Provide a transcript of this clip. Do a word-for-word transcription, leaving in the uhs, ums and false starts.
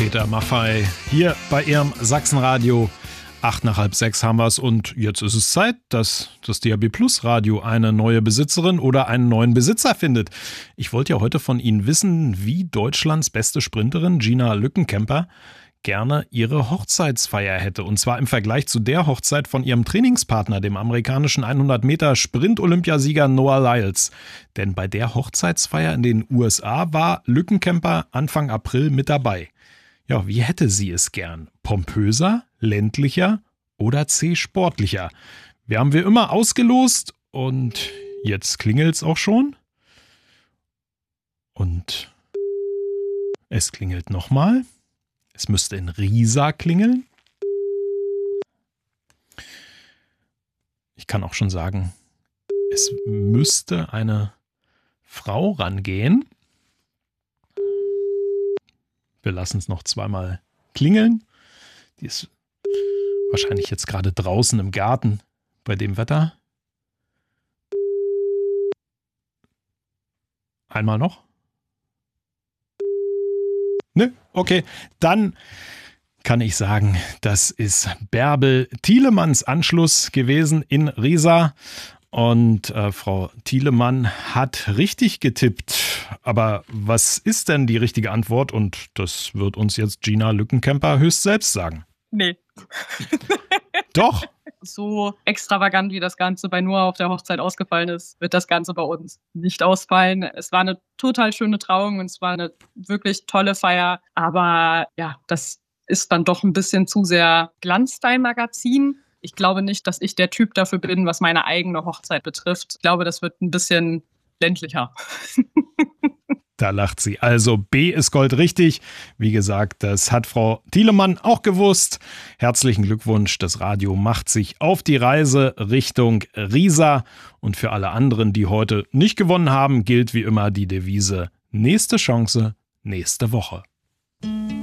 Peter Maffay hier bei Ihrem Sachsenradio. Acht nach halb sechs haben wir es und jetzt ist es Zeit, dass das D A B Plus Radio eine neue Besitzerin oder einen neuen Besitzer findet. Ich wollte ja heute von Ihnen wissen, wie Deutschlands beste Sprinterin Gina Lückenkämper gerne ihre Hochzeitsfeier hätte. Und zwar im Vergleich zu der Hochzeit von ihrem Trainingspartner, dem amerikanischen hundert Meter Sprint-Olympiasieger Noah Lyles. Denn bei der Hochzeitsfeier in den U S A war Lückenkämper Anfang April mit dabei. Ja, wie hätte sie es gern? Pompöser, ländlicher oder C sportlicher? Wir haben wir immer ausgelost und jetzt klingelt's auch schon. Und es klingelt nochmal. Es müsste in Riesa klingeln. Ich kann auch schon sagen, es müsste eine Frau rangehen. Wir lassen es noch zweimal klingeln. Die ist wahrscheinlich jetzt gerade draußen im Garten bei dem Wetter. Einmal noch. Ne? Okay, dann kann ich sagen, das ist Bärbel Thielemanns Anschluss gewesen in Riesa. Und äh, Frau Thielemann hat richtig getippt. Aber was ist denn die richtige Antwort? Und das wird uns jetzt Gina Lückenkämper höchst selbst sagen. Nee. Doch. So extravagant, wie das Ganze bei Noah auf der Hochzeit ausgefallen ist, wird das Ganze bei uns nicht ausfallen. Es war eine total schöne Trauung und es war eine wirklich tolle Feier. Aber ja, das ist dann doch ein bisschen zu sehr Glanzstyle-Magazin. Ich glaube nicht, dass ich der Typ dafür bin, was meine eigene Hochzeit betrifft. Ich glaube, das wird ein bisschen ländlicher. Da lacht sie. Also B ist Gold richtig. Wie gesagt, das hat Frau Thielemann auch gewusst. Herzlichen Glückwunsch. Das Radio macht sich auf die Reise Richtung Riesa. Und für alle anderen, die heute nicht gewonnen haben, gilt wie immer die Devise: nächste Chance, nächste Woche.